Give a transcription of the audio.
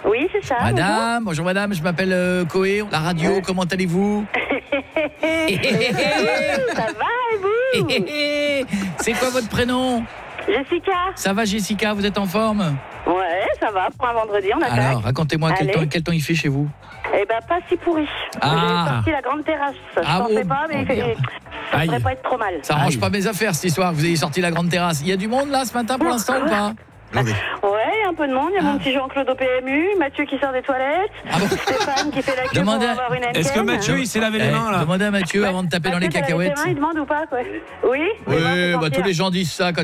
Oui, c'est ça. Madame, bonjour madame, je m'appelle Coé, la radio, comment allez-vous? Ça va et vous? C'est quoi votre prénom? Jessica. Ça va Jessica, vous êtes en forme? Ouais, ça va, pour un vendredi, on attaque. Alors, racontez-moi quel temps il fait chez vous? Eh ben, pas si pourri. Ah. J'ai sorti la grande terrasse. Je pensais pas, mais ça devrait pas être trop mal. Ça arrange pas mes affaires cette histoire, vous avez sorti la grande terrasse. Il y a du monde là ce matin pour l'instant ou pas? Ouais, un peu de monde. Il y a mon petit Jean-Claude au PMU, Mathieu qui sort des toilettes, Stéphane qui fait la queue pour avoir une Est-ce que Mathieu, il s'est lavé les mains là? Demandez à Mathieu avant de taper dans les cacahuètes. Il demande ou pas quoi? Oui. Oui, tous les gens disent ça quand